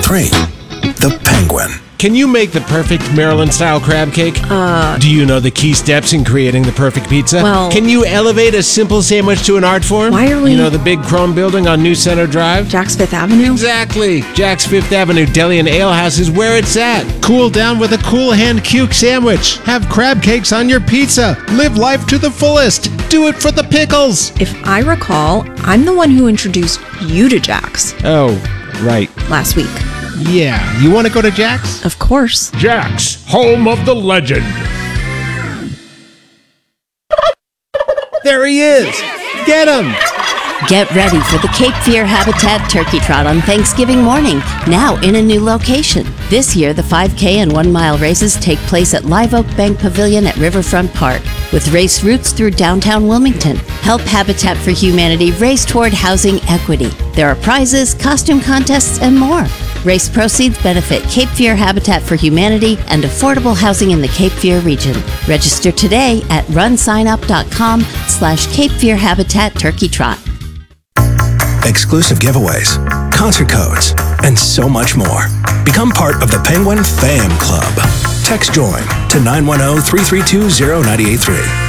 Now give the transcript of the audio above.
98.3. The Penguin. Can you make the perfect Maryland-style crab cake? Do you know the key steps in creating the perfect pizza? Well... Can you elevate a simple sandwich to an art form? Why are we... You know the big chrome building on New Center Drive? Jack's Fifth Avenue? Exactly. Jack's Fifth Avenue Deli and Ale House is where it's at. Cool down with a Cool Hand Cuke sandwich. Have crab cakes on your pizza. Live life to the fullest. Do it for the pickles. If I recall, I'm the one who introduced you to Jack's. Oh, right. Last week. Yeah. You want to go to Jack's? Of course. Jack's, home of the legend. There he is. Get him. Get ready for the Cape Fear Habitat Turkey Trot on Thanksgiving morning, now in a new location. This year, the 5K and 1 mile races take place at Live Oak Bank Pavilion at Riverfront Park, with race routes through downtown Wilmington. Help Habitat for Humanity race toward housing equity. There are prizes, costume contests, and more. Race proceeds benefit Cape Fear Habitat for Humanity and affordable housing in the Cape Fear region. Register today at runsignup.com/Cape Fear Habitat Turkey Trot. Exclusive giveaways, concert codes, and so much more. Become part of the Penguin Fam Club. Text JOIN to 910-332-0983.